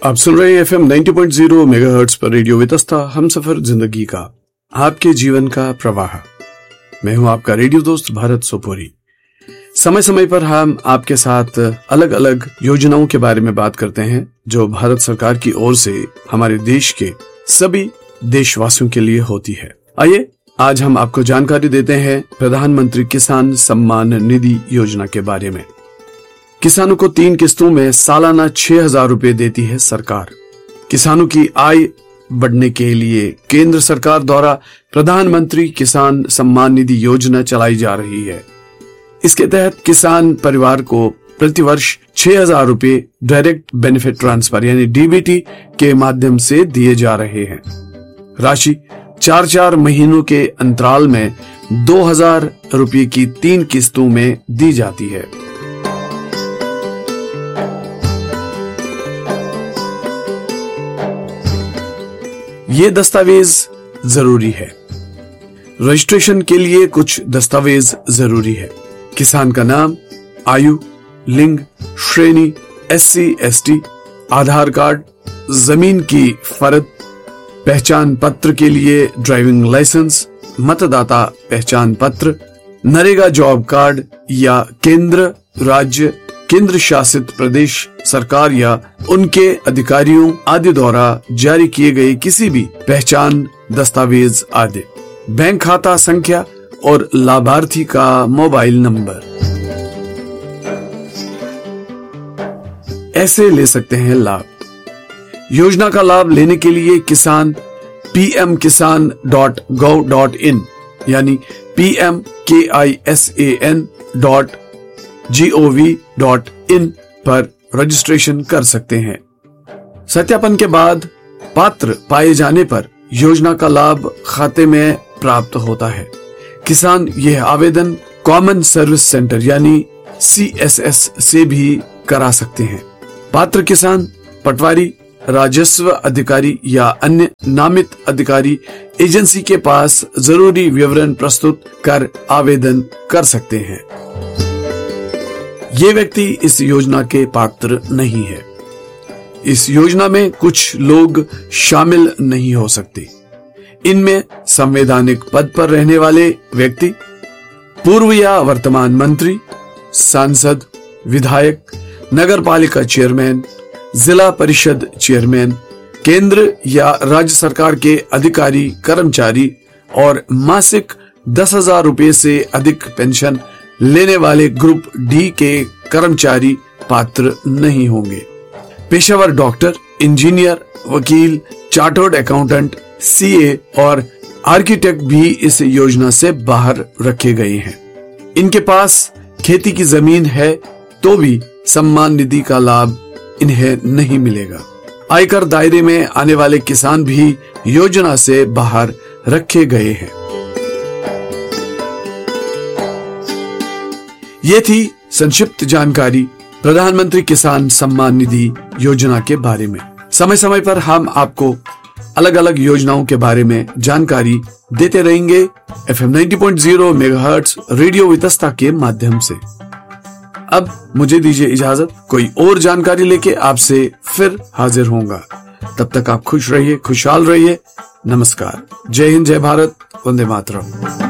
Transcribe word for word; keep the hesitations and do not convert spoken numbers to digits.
आप सुन रहे हैं F M ninety point zero megahertz पर रेडियो वितस्ता, हम सफर जिंदगी का, आपके जीवन का प्रवाह। मैं हूं आपका रेडियो दोस्त भारत सोपोरी। समय समय पर हम आपके साथ अलग अलग योजनाओं के बारे में बात करते हैं जो भारत सरकार की ओर से हमारे देश के सभी देशवासियों के लिए होती है। आइए आज हम आपको जानकारी देते हैं प्रधानमंत्री किसान सम्मान निधि योजना के बारे में। किसानों को तीन किस्तों में सालाना छह हजार रुपए देती है सरकार। किसानों की आय बढ़ने के लिए केंद्र सरकार द्वारा प्रधानमंत्री किसान सम्मान निधि योजना चलाई जा रही है। इसके तहत किसान परिवार को प्रतिवर्ष छह हजार रुपए डायरेक्ट बेनिफिट ट्रांसफर यानी डी बी टी के माध्यम से दिए जा रहे हैं। राशि चार चार महीनों के अंतराल में दो हजार रुपए की तीन किस्तों में दी जाती है। ये दस्तावेज जरूरी है। रजिस्ट्रेशन के लिए कुछ दस्तावेज जरूरी है। किसान का नाम, आयु, लिंग, श्रेणी, एससी एसटी, आधार कार्ड, जमीन की फर्द, पहचान पत्र के लिए ड्राइविंग लाइसेंस, मतदाता पहचान पत्र, नरेगा जॉब कार्ड या केंद्र, राज्य, केंद्र शासित प्रदेश सरकार या उनके अधिकारियों आदि द्वारा जारी किए गए किसी भी पहचान दस्तावेज आदि, बैंक खाता संख्या और लाभार्थी का मोबाइल नंबर। ऐसे ले सकते हैं लाभ। योजना का लाभ लेने के लिए किसान पी एम किसान डॉट गव डॉट इन यानी पी एम के I S A N dot G O V dot in पर रजिस्ट्रेशन कर सकते हैं। सत्यापन के बाद पात्र पाए जाने पर योजना का लाभ खाते में प्राप्त होता है। किसान यह आवेदन कॉमन सर्विस सेंटर यानी सी एस एस से भी करा सकते हैं। पात्र किसान पटवारी, राजस्व अधिकारी या अन्य नामित अधिकारी एजेंसी के पास जरूरी विवरण प्रस्तुत कर आवेदन कर सकते हैं। ये व्यक्ति इस योजना के पात्र नहीं है। इस योजना में कुछ लोग शामिल नहीं हो सकते। इनमें संवैधानिक पद पर रहने वाले व्यक्ति, पूर्व या वर्तमान मंत्री, सांसद, विधायक, नगरपालिका चेयरमैन, जिला परिषद चेयरमैन, केंद्र या राज्य सरकार के अधिकारी कर्मचारी और मासिक दस हजार रुपए से अधिक पेंशन लेने वाले ग्रुप डी के कर्मचारी पात्र नहीं होंगे। पेशेवर डॉक्टर, इंजीनियर, वकील, चार्टर्ड अकाउंटेंट, सी ए और आर्किटेक्ट भी इस योजना से बाहर रखे गए हैं। इनके पास खेती की जमीन है तो भी सम्मान निधि का लाभ इन्हें नहीं मिलेगा। आयकर दायरे में आने वाले किसान भी योजना से बाहर रखे गए हैं। ये थी संक्षिप्त जानकारी प्रधानमंत्री किसान सम्मान निधि योजना के बारे में। समय समय पर हम आपको अलग अलग योजनाओं के बारे में जानकारी देते रहेंगे F M ninety point zero megahertz radio Vitasta के माध्यम से। अब मुझे दीजिए इजाजत, कोई और जानकारी लेके आपसे फिर हाजिर होऊंगा। तब तक आप खुश रहिए, खुशहाल रहिए। नमस्कार, जय हिंद, जय भारत, वंदे मातरम।